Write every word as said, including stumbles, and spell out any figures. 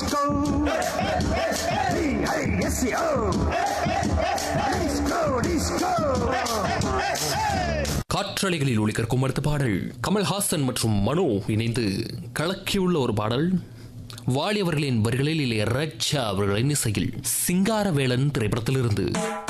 disco. D I S C O. Disco, disco. காற்றலைகளில் ஒலிக்கற்கும் அடுத்த பாடல் கமல்ஹாசன் மற்றும் மனோ இணைந்து கலக்கியுள்ள ஒரு பாடல். வாலி அவர்களின் வரிகளில் இளைய ராஜா அவர்களின் இசையில் சிங்காரவேலன் திரைப்படத்திலிருந்து.